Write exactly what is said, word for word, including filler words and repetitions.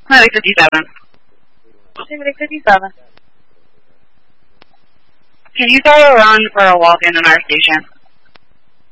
Highway fifty-seven. Highway fifty-seven. Can you go a run for a walk-in in our station?